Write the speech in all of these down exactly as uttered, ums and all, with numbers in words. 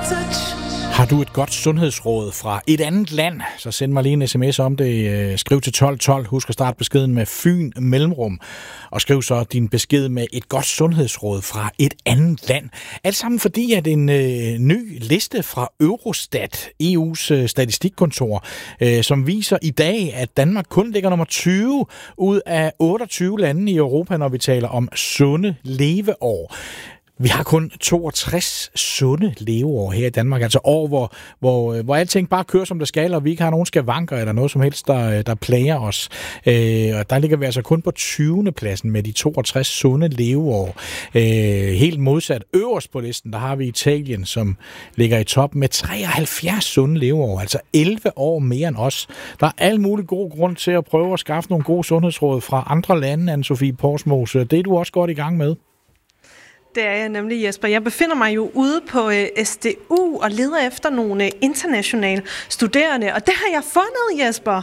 Har du et godt sundhedsråd fra et andet land, så send mig lige en sms om det. Skriv til tolv tolv. Husk at starte beskeden med Fyn mellemrum. Og skriv så din besked med et godt sundhedsråd fra et andet land. Alt sammen fordi, at en øh, ny liste fra Eurostat, E U's øh, statistikkontor, øh, som viser i dag, at Danmark kun ligger nummer tyve ud af otteogtyve lande i Europa, når vi taler om sunde leveår. Vi har kun toogtres sunde leveår her i Danmark, altså år, hvor, hvor, hvor alting bare kører, som det skal, og vi ikke har nogen skavanker eller noget som helst, der, der plager os. Øh, og der ligger vi altså kun på tyvende pladsen med de toogtres sunde leveår. Øh, helt modsat øverst på listen, der har vi Italien, som ligger i top med treoghalvfjerds sunde leveår, altså elleve år mere end os. Der er al mulig god grund til at prøve at skaffe nogle gode sundhedsråd fra andre lande, Anne-Sophie Porsmose. Det er du også godt i gang med. Det er jeg nemlig, Jesper. Jeg befinder mig jo ude på S D U og leder efter nogle internationale studerende, og det har jeg fundet, Jesper.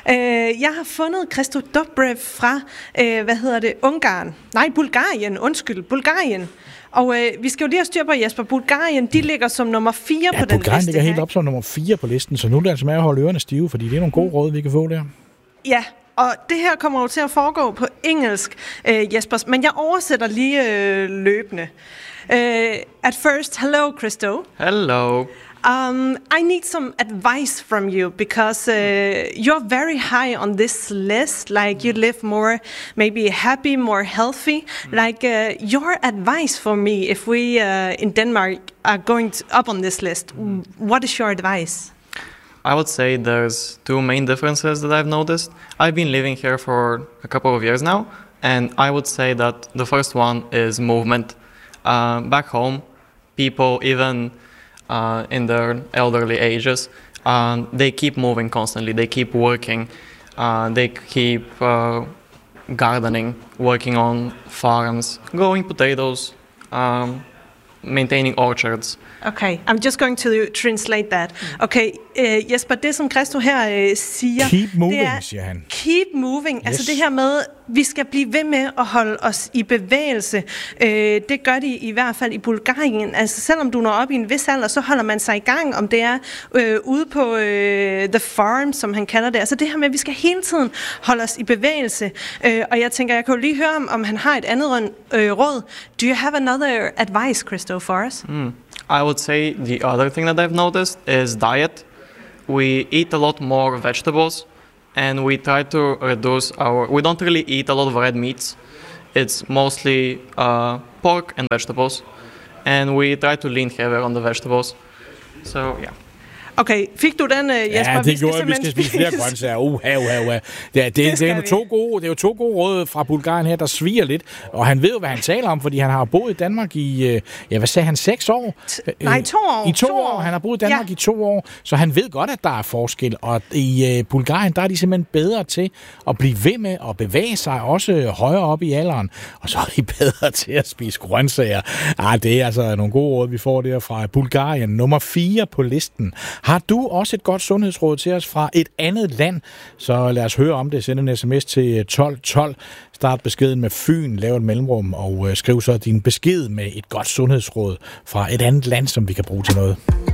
Jeg har fundet Christo Dobrev fra, hvad hedder det, Ungarn. Nej, Bulgarien, undskyld, Bulgarien. Og øh, vi skal jo lige have styr på, Jesper. Bulgarien, de ligger som nummer fire ja, på den Bulgarien liste. Bulgarien ligger helt op som nummer fire på listen, så nu er det altså med at holde ørerne stive, fordi det er nogle gode råd, vi kan få der. Ja, og det her kommer jo til at foregå på engelsk, øh, Jesper, men jeg oversætter lige øh, løbende. Uh, at first, hello, Christo. Hello. Um, I need some advice from you because uh, you're very high on this list. Like you live more, maybe happy, more healthy. Like uh, your advice for me, if we uh, in Denmark are going to, up on this list, what is your advice? I would say there's two main differences that I've noticed. I've been living here for a couple of years now, and I would say that the first one is movement. Uh, back home, people, even uh, in their elderly ages, uh, they keep moving constantly. They keep working. Uh, they keep uh, gardening, working on farms, growing potatoes, um, maintaining orchards. Okay, I'm just going to translate that. Okay, uh, Jesper, det som Christo her uh, siger, keep moving, det er, siger han. Keep moving, yes. Altså det her med, vi skal blive ved med at holde os i bevægelse. Uh, det gør de i hvert fald i Bulgarien. Altså selvom du når op i en vis alder, så holder man sig i gang, om det er uh, ude på uh, the farm, som han kalder det. Altså det her med, at vi skal hele tiden holde os i bevægelse. Uh, og jeg tænker, jeg kan jo lige høre ham, om han har et andet uh, råd. Do you have another advice, Christo, for us? Mm. I would say the other thing that I've noticed is diet. We eat a lot more vegetables, and we try to reduce our... We don't really eat a lot of red meats. It's mostly uh, pork and vegetables, and we try to lean heavier on the vegetables. So, yeah. Okay, fik du den, Jesper? Ja, det gjorde vi. Vi skal spise flere grøntsager. Uha, uha, uha. Det, det, det, det, er to gode, det er jo to gode råd fra Bulgarien her, der sviger lidt. Og han ved jo, hvad han taler om, fordi han har boet i Danmark i, ja, hvad sagde han, seks år? T- nej, to år. I to, to år. år. Han har boet i Danmark ja. i to år, så han ved godt, at der er forskel. Og i uh, Bulgarien, der er de simpelthen bedre til at blive ved med at bevæge sig, også højere op i alderen. Og så er de bedre til at spise grøntsager. Ah, det er altså nogle gode råd, vi får der fra Bulgarien. Nummer fire på listen. Har du også et godt sundhedsråd til os fra et andet land, så lad os høre om det. Send en sms til tolv tolv. Start beskeden med Fyn, lav et mellemrum, og skriv så din besked med et godt sundhedsråd fra et andet land, som vi kan bruge til noget.